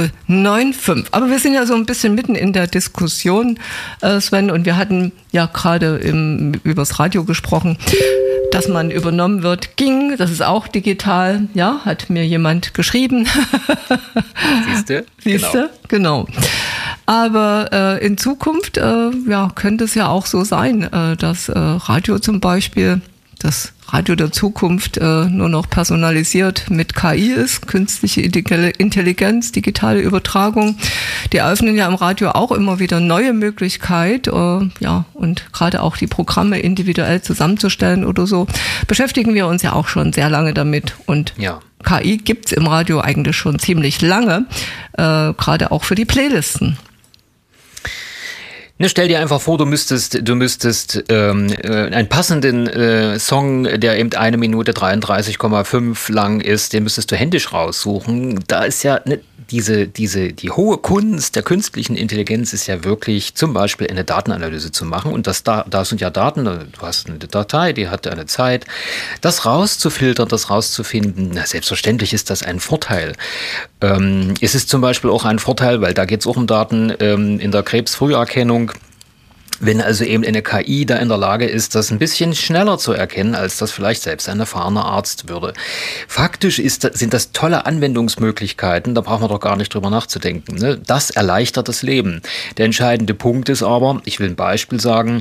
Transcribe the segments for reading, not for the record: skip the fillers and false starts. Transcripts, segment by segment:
095. Aber wir sind ja so ein bisschen mitten in der Diskussion, Sven, und wir hatten ja gerade übers Radio gesprochen, dass man übernommen wird. Das ist auch digital, ja, hat mir jemand geschrieben. Siehste? Genau. Aber in Zukunft könnte es ja auch so sein, dass Radio zum Beispiel, das Radio der Zukunft nur noch personalisiert mit KI ist, künstliche Intelligenz, digitale Übertragung. Die eröffnen ja im Radio auch immer wieder neue Möglichkeiten, und gerade auch die Programme individuell zusammenzustellen oder so, beschäftigen wir uns ja auch schon sehr lange damit. Und KI gibt's im Radio eigentlich schon ziemlich lange, gerade auch für die Playlisten. Ne, stell dir einfach vor, du müsstest einen passenden Song, der eben 1 Minute 33,5 lang ist, den müsstest du händisch raussuchen. Da ist ja die hohe Kunst der künstlichen Intelligenz ist ja wirklich zum Beispiel eine Datenanalyse zu machen. Und da sind ja Daten, du hast eine Datei, die hat eine Zeit. Das rauszufiltern, das rauszufinden, selbstverständlich ist das ein Vorteil. Es ist zum Beispiel auch ein Vorteil, weil da geht es auch um Daten in der Krebsfrüherkennung. Wenn also eben eine KI da in der Lage ist, das ein bisschen schneller zu erkennen, als das vielleicht selbst ein erfahrener Arzt würde. Faktisch sind das tolle Anwendungsmöglichkeiten, da braucht man doch gar nicht drüber nachzudenken. Ne? Das erleichtert das Leben. Der entscheidende Punkt ist aber, ich will ein Beispiel sagen,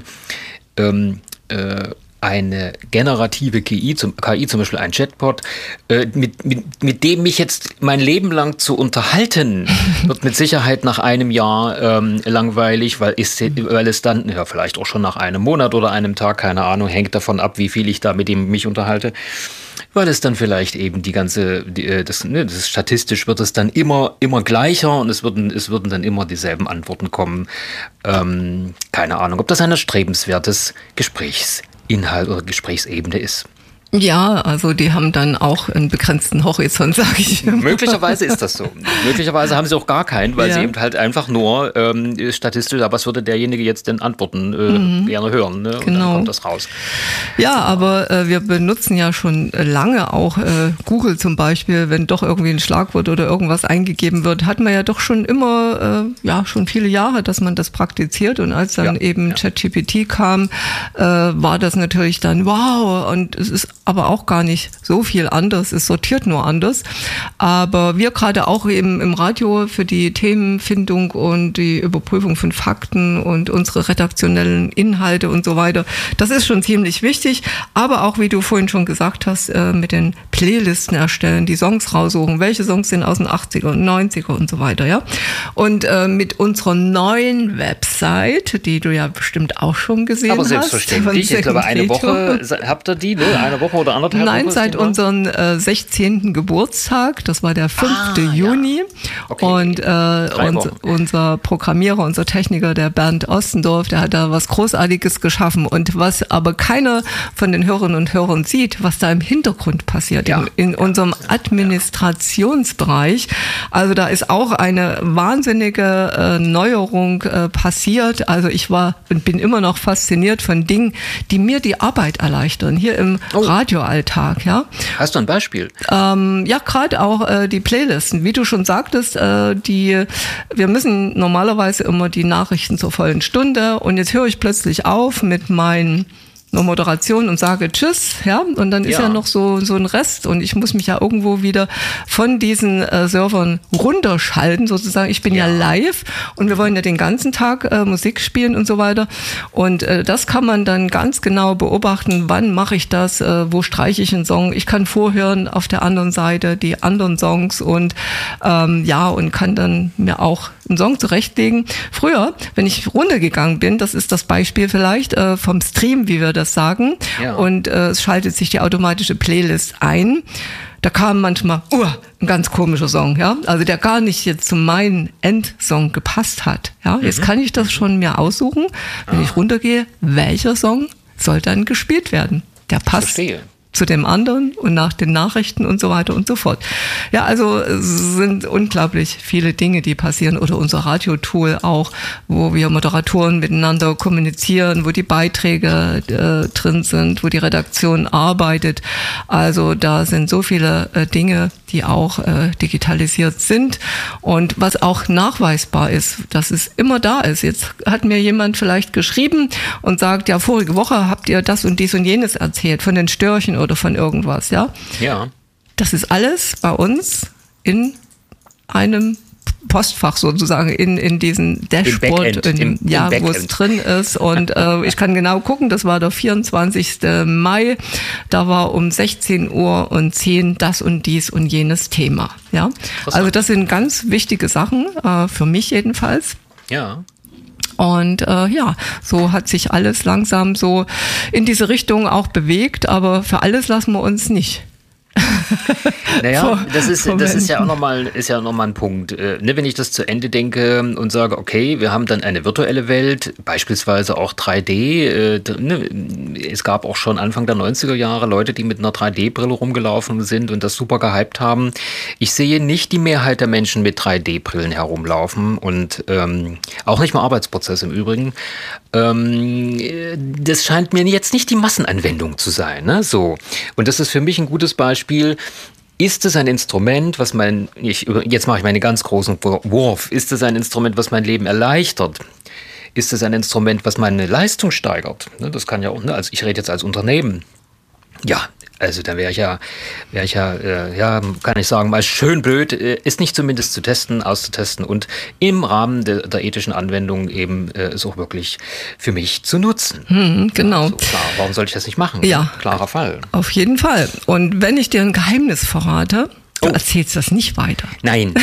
eine generative KI, zum Beispiel ein Chatbot, mit dem mich jetzt mein Leben lang zu unterhalten, wird mit Sicherheit nach einem Jahr langweilig, weil es dann, ja, vielleicht auch schon nach einem Monat oder einem Tag, keine Ahnung, hängt davon ab, wie viel ich da mit ihm mich unterhalte, weil es dann vielleicht eben das statistisch wird es dann immer gleicher und es würden dann immer dieselben Antworten kommen. Keine Ahnung, ob das ein erstrebenswertes Gesprächsinhalt oder Gesprächsebene ist. Ja, also die haben dann auch einen begrenzten Horizont, sage ich immer. Möglicherweise ist das so. Möglicherweise haben sie auch gar keinen, weil sie eben halt einfach nur statistisch, aber was würde derjenige jetzt denn antworten, gerne hören, ne? Und dann kommt das raus. Ja, aber wir benutzen ja schon lange auch Google zum Beispiel, wenn doch irgendwie ein Schlagwort oder irgendwas eingegeben wird, hat man ja doch schon immer, schon viele Jahre, dass man das praktiziert, und als dann ChatGPT kam, war das natürlich dann wow, und es ist aber auch gar nicht so viel anders, es sortiert nur anders. Aber wir gerade auch im Radio für die Themenfindung und die Überprüfung von Fakten und unsere redaktionellen Inhalte und so weiter, das ist schon ziemlich wichtig. Aber auch, wie du vorhin schon gesagt hast, mit den Playlisten erstellen, die Songs raussuchen, welche Songs sind aus den 80er und 90er und so weiter, ja. Und mit unserer neuen Website, die du ja bestimmt auch schon gesehen hast. Aber selbstverständlich, ich glaube eine Woche, habt ihr die, ne? Eine Woche oder anderthalb Wochen? Nein, seit unserem 16. Geburtstag, das war der 5. Juni. Ja. Okay. Und unser Programmierer, unser Techniker, der Bernd Ostendorf, der hat da was Großartiges geschaffen. Und was aber keiner von den Hörerinnen und Hörern sieht, was da im Hintergrund passiert, in unserem Administrationsbereich. Also da ist auch eine wahnsinnige Neuerung passiert. Also ich war und bin immer noch fasziniert von Dingen, die mir die Arbeit erleichtern. Hier im Radioalltag, ja. Hast du ein Beispiel? Ja, gerade auch die Playlisten. Wie du schon sagtest, wir müssen normalerweise immer die Nachrichten zur vollen Stunde, und jetzt höre ich plötzlich auf mit meinen Moderation und sage Tschüss, ja, und dann ist ja noch so ein Rest, und ich muss mich ja irgendwo wieder von diesen Servern runterschalten, sozusagen. Ich bin ja live, und wir wollen ja den ganzen Tag Musik spielen und so weiter, und das kann man dann ganz genau beobachten, wann mache ich das, wo streiche ich einen Song. Ich kann vorhören auf der anderen Seite die anderen Songs und und kann dann mir auch einen Song zurechtlegen. Früher, wenn ich runtergegangen bin, das ist das Beispiel vielleicht vom Stream, wie wir das sagen, und es schaltet sich die automatische Playlist ein. Da kam manchmal ein ganz komischer Song, ja, also der gar nicht jetzt zu meinem Endsong gepasst hat. Ja, jetzt kann ich das schon mir aussuchen, wenn ich runtergehe, welcher Song soll dann gespielt werden. Der passt zu dem anderen und nach den Nachrichten und so weiter und so fort. Ja, also es sind unglaublich viele Dinge, die passieren. Oder unser Radiotool auch, wo wir Moderatoren miteinander kommunizieren, wo die Beiträge drin sind, wo die Redaktion arbeitet. Also da sind so viele Dinge, die auch digitalisiert sind. Und was auch nachweisbar ist, dass es immer da ist. Jetzt hat mir jemand vielleicht geschrieben und sagt, ja, vorige Woche habt ihr das und dies und jenes erzählt von den Störchen oder von irgendwas, ja? Ja. Das ist alles bei uns in einem Postfach sozusagen, in diesen Dashboard, wo es drin ist. Und ich kann genau gucken, das war der 24. Mai, da war um 16:10 Uhr das und dies und jenes Thema. Ja? Also das sind ganz wichtige Sachen, für mich jedenfalls. Ja. Und so hat sich alles langsam so in diese Richtung auch bewegt, aber für alles lassen wir uns nicht. Naja, das ist ja auch nochmal ein Punkt. Wenn ich das zu Ende denke und sage, okay, wir haben dann eine virtuelle Welt, beispielsweise auch 3D. Es gab auch schon Anfang der 90er Jahre Leute, die mit einer 3D-Brille rumgelaufen sind und das super gehypt haben. Ich sehe nicht die Mehrheit der Menschen mit 3D-Brillen herumlaufen und auch nicht mal Arbeitsprozesse im Übrigen. Das scheint mir jetzt nicht die Massenanwendung zu sein. Ne? So. Und das ist für mich ein gutes Beispiel. Ist es ein Instrument, was jetzt mache ich meinen ganz großen Wurf, ist es ein Instrument, was mein Leben erleichtert? Ist es ein Instrument, was meine Leistung steigert? Das kann ja auch, also ich rede jetzt als Unternehmen. Ja, also da wäre ich ja, kann ich sagen, mal schön blöd, ist nicht zumindest zu testen, auszutesten und im Rahmen der ethischen Anwendung eben es auch wirklich für mich zu nutzen. Genau. Also klar, warum soll ich das nicht machen? Ja. Klarer Fall. Auf jeden Fall. Und wenn ich dir ein Geheimnis verrate, du erzählst das nicht weiter. Nein.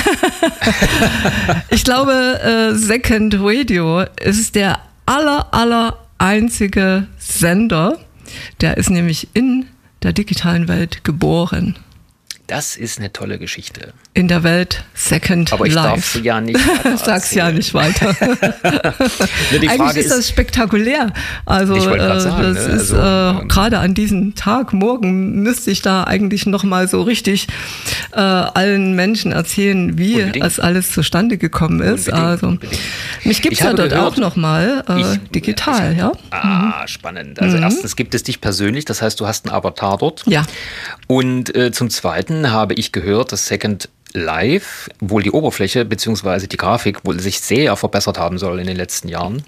Ich glaube, Second Radio ist der aller einzige Sender, der ist nämlich in der digitalen Welt geboren. Das ist eine tolle Geschichte. In der Welt Second Aber ich Life. darf sie ja nicht weiter Sag's ja nicht weiter. Eigentlich ist das spektakulär. Also ich wollte gerade sagen, das ist gerade an diesem Tag, morgen, müsste ich da eigentlich nochmal so richtig allen Menschen erzählen, wie es alles zustande gekommen ist. Mich gibt's ja dort auch nochmal digital. Spannend. Also erstens gibt es dich persönlich, das heißt, du hast einen Avatar dort. Ja. Und zum Zweiten habe ich gehört, dass Second Life, wohl die Oberfläche bzw. die Grafik wohl sich sehr verbessert haben soll in den letzten Jahren.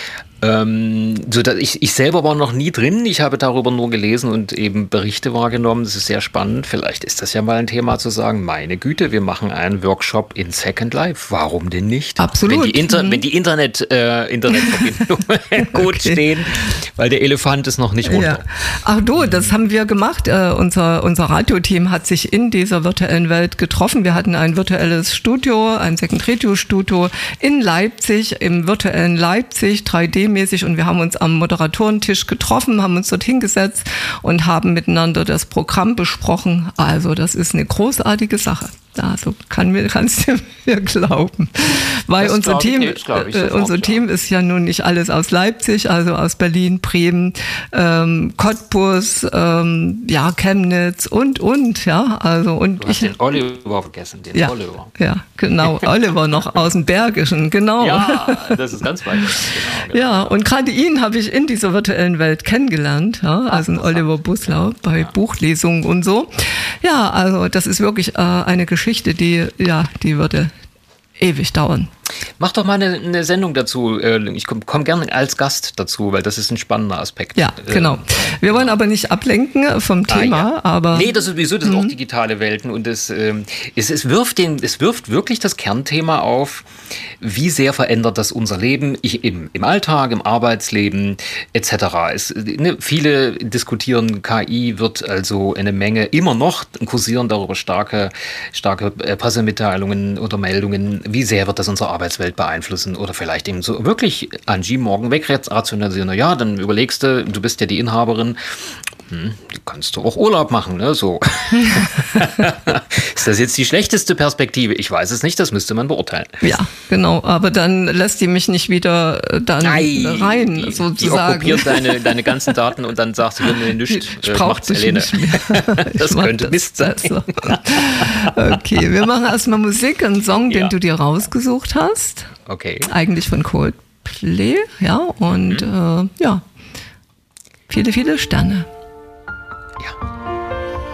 So dass ich selber war noch nie drin, ich habe darüber nur gelesen und eben Berichte wahrgenommen, das ist sehr spannend. Vielleicht ist das ja mal ein Thema zu sagen, meine Güte, wir machen einen Workshop in Second Life, warum denn nicht? Absolut. Wenn die Internetverbindungen gut stehen, weil der Elefant ist noch nicht runter. Ja. Ach du, das haben wir gemacht, unser Radioteam hat sich in dieser virtuellen Welt getroffen, wir hatten ein virtuelles Studio, ein Second Radio Studio in Leipzig, im virtuellen Leipzig, 3D-mäßig, und wir haben uns am Moderatorentisch getroffen, haben uns dort hingesetzt und haben miteinander das Programm besprochen. Also das ist eine großartige Sache. Also kannst du mir glauben. Weil unser Team ist ja nun nicht alles aus Leipzig, also aus Berlin, Bremen, Cottbus, Chemnitz und, ja. Also, und du hast den Oliver vergessen, Oliver. Ja, genau, Oliver noch aus dem Bergischen, genau. Ja, das ist ganz weit. Genau. Ja, und gerade ihn habe ich in dieser virtuellen Welt kennengelernt, ja, also Oliver Buslau bei Buchlesungen und so. Ja, also das ist wirklich eine Geschichte, die würde ewig dauern. Mach doch mal eine Sendung dazu. Ich komm gerne als Gast dazu, weil das ist ein spannender Aspekt. Ja, genau. Wir wollen aber nicht ablenken vom Thema, aber... Nee, das ist sowieso, das sind auch digitale Welten und es wirft wirklich das Kernthema auf, wie sehr verändert das unser Leben im Alltag, im Arbeitsleben etc. Viele diskutieren, KI wird also eine Menge, immer noch kursieren darüber starke Pressemitteilungen oder Meldungen, wie sehr wird das unsere Arbeitswelt beeinflussen oder vielleicht eben so wirklich, Angie, morgen weg rationalisieren. Ja, dann überlegst du bist ja die Inhaberin Kannst du auch Urlaub machen, ne? So. Ist das jetzt die schlechteste Perspektive? Ich weiß es nicht, das müsste man beurteilen. Ja, genau. Aber dann lässt die mich nicht wieder rein, sozusagen. Die okkupiert deine ganzen Daten und dann sagst du, nee, nichts. Ich brauche dich nicht mehr. Das könnte Mist sein. Okay, wir machen erstmal Musik, einen Song, den du dir rausgesucht hast. Okay. Eigentlich von Coldplay, ja. Und viele, viele Sterne. Ja.